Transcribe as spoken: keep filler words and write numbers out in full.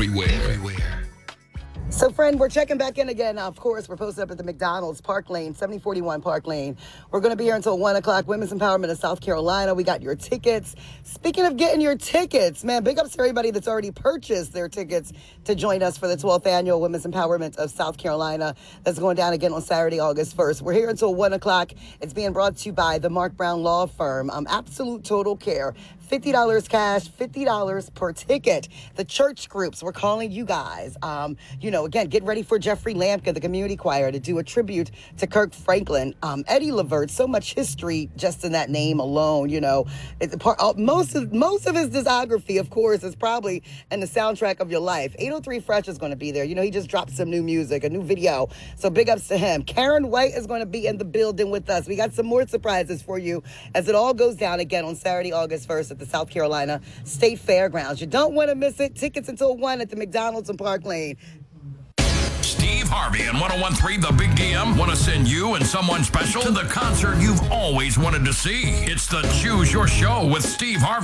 everywhere. everywhere. So, friend, we're checking back in again. Of course, we're posted up at the McDonald's, Park Lane, seventy forty-one Park Lane. We're going to be here until one o'clock. Women's Empowerment of South Carolina. We got your tickets. Speaking of getting your tickets, man, big ups to everybody that's already purchased their tickets to join us for the twelfth Annual Women's Empowerment of South Carolina. That's going down again on Saturday, August first. We're here until one o'clock. It's being brought to you by the Mark Brown Law Firm. Um, Absolute Total Care. fifty dollars cash, fifty dollars per ticket. The church groups, we're calling you guys. Um, you know, again, get ready for Jeffrey Lampka, the community choir, to do a tribute to Kirk Franklin. Um, Eddie Levert, so much history just in that name alone, you know. It's part, uh, most of most of his discography, of course, is probably in the soundtrack of your life. eight oh three Fresh is going to be there. You know, he just dropped some new music, a new video. So big ups to him. Karen White is going to be in the building with us. We got some more surprises for you as it all goes down again on Saturday, August first at the South Carolina State Fairgrounds. You don't want to miss it. Tickets until one at the McDonald's in Park Lane. Steve Harvey and one oh one three The Big D M want to send you and someone special to the concert you've always wanted to see. It's the Choose Your Show with Steve Harvey.